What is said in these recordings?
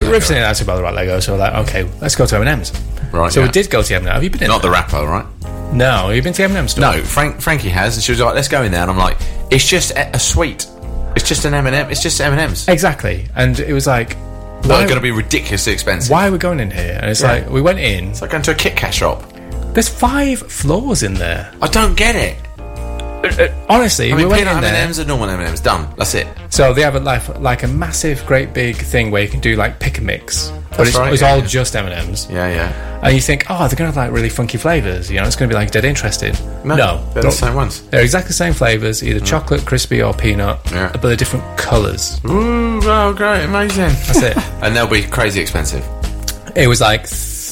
We were saying that's about the right Lego, so we're like, okay, let's go to M&M's. Right. So we did go to M&M's. Have you been in? Not the rapper, right? No, have you been to M&M's store? No, Frankie has, and she was like, let's go in there, and I'm like, it's just a sweet. It's just an M&M. It's just M&M's. Exactly. And it was like, They're going to be ridiculously expensive. why are we going in here? And it's like, we went in. It's like going to a Kit Kat shop. There's 5 floors in there. I don't get it. Honestly, I mean, we went peanut in there. M&M's and normal M&M's, done. That's it. So they have like a massive, great big thing where you can do like pick and mix, but That's it's, right, it's yeah, all yeah. just M&M's. Yeah. And you think, oh, they're going to have like really funky flavours. You know, it's going to be like dead interesting. No, they're the same ones. They're exactly the same flavours, either chocolate, crispy, or peanut, Yeah. but they're different colours. Ooh, oh, great, amazing. That's it. And they'll be crazy expensive. It was like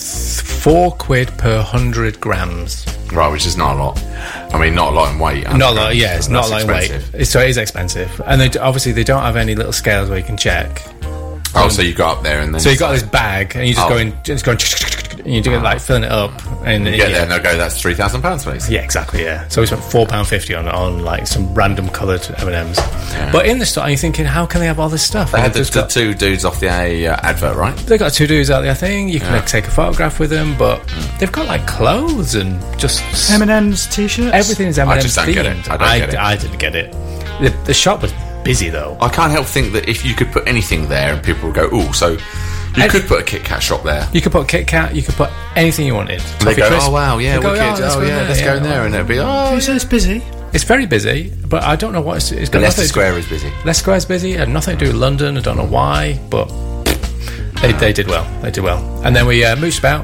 £4 per 100 grams. Right, which is not a lot. I mean, not a lot in weight. Not a lot, yeah, it's not a lot in weight. expensive. So it is expensive. And obviously they don't have any little scales where you can check. Oh, so you go up there and then... So you got this bag, and you just Oh. go in, just going, and you do like filling it up, and You get there and they'll go, that's £3,000, please. Yeah, exactly. Yeah. So we spent £4.50 on like some random coloured M&Ms. But in the store, you're thinking, how can they have all this stuff? They And had they've the just two dudes off the advert, right? They got 2 dudes out there. Thing you can like, take a photograph with them, but they've got like clothes and just M&M's t-shirts. everything's M&M's I just don't themed. get it. I don't get it. I didn't get it. The shop was busy though. I can't help think that if you could put anything there and people would go, ooh, so you could put a Kit Kat shop there. You could put Kit Kat. You could put anything you wanted. And they Toffee go, crisp. oh wow, yeah, They go, wicked. let's Oh go yeah, there, let's go in there, and it'll be, oh, You say it's busy. It's very busy, but I don't know what it's got. Leicester nothing- Square is busy. Leicester Square is busy. It had nothing to do with London. I don't know why, but they did well. They did well. And then we moosed about.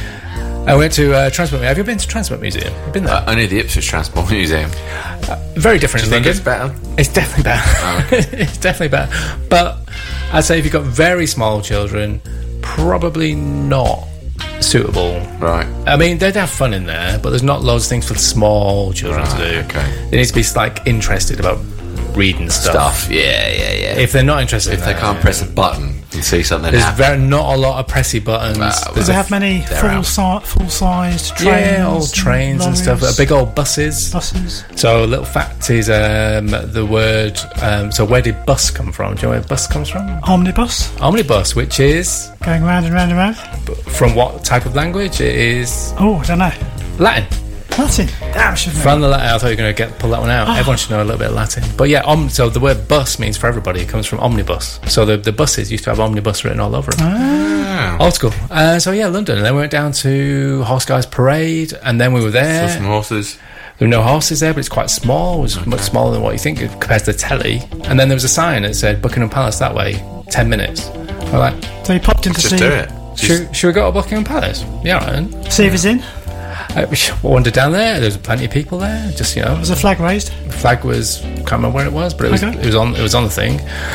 I went to Transport. Have you been to Transport Museum? You've been there? Only the Ipswich Transport Museum. Very different Do you in think London. it's better? It's definitely better. Oh, okay. It's definitely better. But I'd say if you've got very small children, probably not suitable. Right. I mean, they'd have fun in there, but there's not loads of things for the small children to do. okay. They need to be like interested about reading stuff. Yeah. If they're not interested, If they can't press a button and see something there's happen. not a lot of pressy buttons. Does it have many They're out. full-sized trains? Yeah, old trains and stuff. lorries, Big old buses. buses. So, little fact is the word. So, where did bus come from? Do you know where bus comes from? Omnibus, Omnibus, which is going round and round and round. from what type of language? It is Oh, I don't know. Latin. Latin. Damn, should know. From the Latin, I thought you were going to pull that one out. Everyone should know a little bit of Latin. But yeah, so the word bus means for everybody. It comes from omnibus. So the buses used to have omnibus written all over them. Old school. So yeah, London. And then we went down to Horse Guys Parade, and then we were there. Saw some horses. There were no horses there, but it's quite small. It was much smaller than what you think compared to the telly. And then there was a sign that said Buckingham Palace that way, 10 minutes. We're like, So you popped in to Just see, do it. should we go to Buckingham Palace? Yeah, all right then. see if it's in. We wandered down there. There was plenty of people there. Just Was the flag raised? the flag was, can't remember where it was, but Okay. it was on the thing.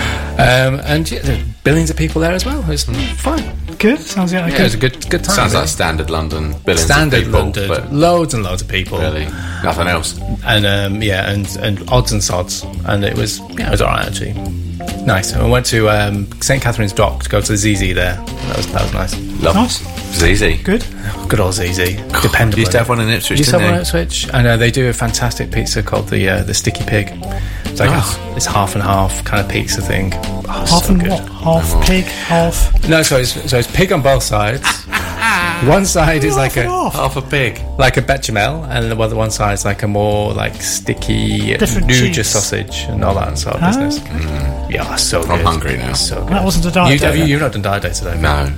And yeah, there were billions of people there as well. It was fine. Good. Sounds like Yeah, it was a good time. Sounds really. like standard London. Billions Standard of people, London, but loads and loads of people, really nothing else. and and odds and sods, and it was alright actually. Nice. And we went to St Catherine's Dock to go to the ZZ there. That was nice. Love. Nice. It's easy. Good. Good old ZZ. Dependable. You used to have one in Ipswich, Used to didn't have one you? at Ipswich, and they do a fantastic pizza called the Sticky Pig. It's like it's half and half kind of pizza thing. Oh, Half so and good. what? Half pig, half. No, so it's pig on both sides. One side is like Half. Half a pig. a bechamel, and the other one side is like a more like sticky Different Nuja cheese. sausage and all that sort of business. Yeah, so good. I'm hungry now. So good. That wasn't a diet. Have day, you've not done diet day today? No.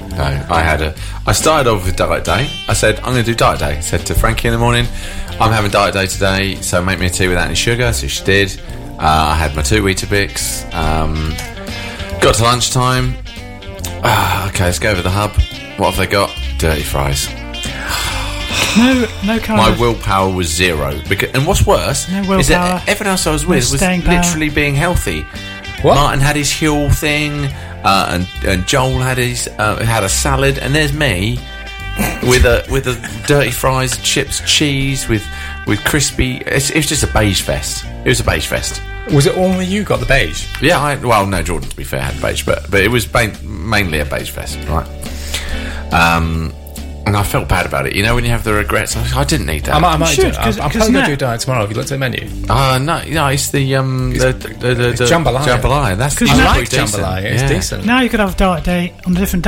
I started off with diet day. I said, I'm going to do diet day. I said to Frankie in the morning, I'm having diet day today, so make me a tea without any sugar. So she did. I had my 2 Weetabix. Got to lunchtime. Okay, let's go over the hub. What have they got? Dirty fries. No kind My of. willpower was zero. And what's worse No is willpower. that everyone else I was with was staying power. literally being healthy. What? Martin had his Huel thing, and Joel had his had a salad, and there's me with a dirty fries, chips, cheese with crispy. It was just a beige fest. It was a beige fest. Was it only you got the beige? Yeah, no, Jordan, to be fair, had beige, but it was mainly a beige fest, right? And I felt bad about it. You know, when you have the regrets, I didn't need that. I might do. should, I'm 'cause probably going now- to do diet tomorrow. Have you looked at the menu? No, it's the jambalaya. jambalaya. That's the I I pretty like decent. jambalaya. It's Yeah. decent. Now you could have diet day on a different day.